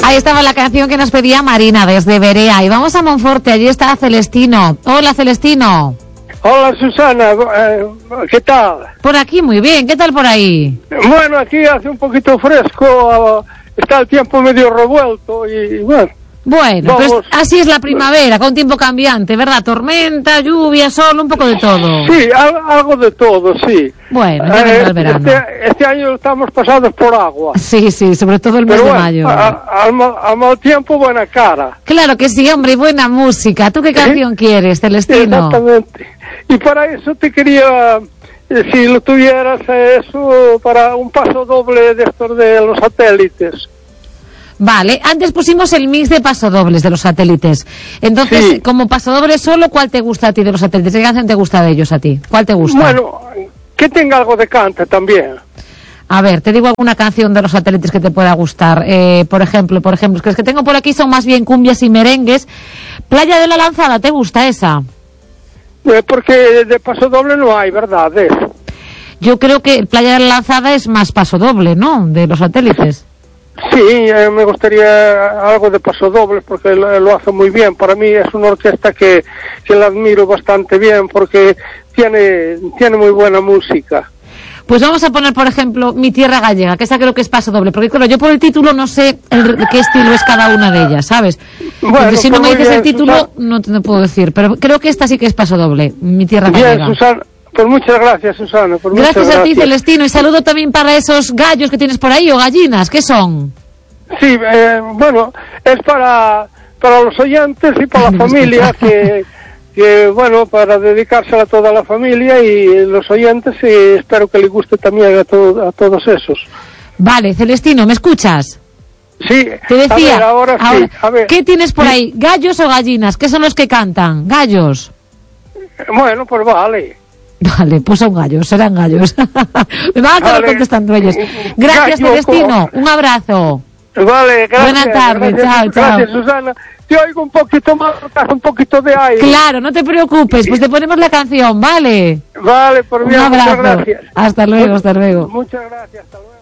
Ahí estaba la canción que nos pedía Marina desde Berea. Y vamos a Monforte, allí está Celestino. Hola, Celestino. Hola, Susana, ¿qué tal? Por aquí muy bien, ¿qué tal por ahí? Bueno, aquí hace un poquito fresco, está el tiempo medio revuelto y bueno. Bueno, pues así es la primavera, con tiempo cambiante, ¿verdad? Tormenta, lluvia, sol, un poco de todo. Sí, algo de todo, sí. Bueno, ya vendrá el verano. Este año estamos pasados por agua. Sí, sobre todo el mes de mayo. Al mal tiempo, buena cara. Claro que sí, hombre, y buena música. ¿Tú qué canción quieres, Celestino? Exactamente. Y para eso te quería, si lo tuvieras, eso, para un paso doble de estos de los satélites. Vale, antes pusimos el mix de pasodobles de los satélites. Entonces, sí, como pasodoble solo, ¿cuál te gusta a ti de los satélites? ¿Qué canción te gusta de ellos a ti? ¿Cuál te gusta? Bueno, que tenga algo de cante también. A ver, te digo alguna canción de los satélites que te pueda gustar. Por ejemplo, es que las que tengo por aquí son más bien cumbias y merengues. Playa de la Lanzada, ¿te gusta esa? Porque de pasodoble no hay, ¿verdad? Yo creo que Playa de la Lanzada es más pasodoble, ¿no? De los satélites. Sí, me gustaría algo de pasodobles porque lo hace muy bien. Para mí es una orquesta que la admiro bastante bien porque tiene muy buena música. Pues vamos a poner, por ejemplo, Mi Tierra Gallega, que esa creo que es pasodoble, porque claro, yo por el título no sé qué estilo es cada una de ellas, ¿sabes? Bueno, porque si no me dices el título, Susana, no te puedo decir, pero creo que esta sí que es pasodoble, Mi Tierra Gallega. Bien, Susana. Pues muchas gracias, Susana. Gracias a ti, Celestino, y saludo también para esos gallos que tienes por ahí, o gallinas, ¿qué son? Sí, bueno, es para los oyentes y para la familia, que bueno, para dedicársela a toda la familia y los oyentes, y espero que les guste también a todos esos. Vale, Celestino, ¿me escuchas? Sí, te decía, ahora sí, a ver. ¿Qué tienes por ahí? ¿Gallos o gallinas? ¿Qué son los que cantan? ¿Gallos? Bueno, pues vale. Vale, pues son gallos, serán gallos. Me van a acabar contestando ellos. Gracias, Celestino. Un abrazo. Vale, gracias. Buenas tardes, chao. Gracias, Susana. Te oigo un poquito más, un poquito de aire. Claro, no te preocupes, pues te ponemos la canción, ¿vale? Vale, por mí, muchas gracias. Hasta luego. Muchas gracias, hasta luego.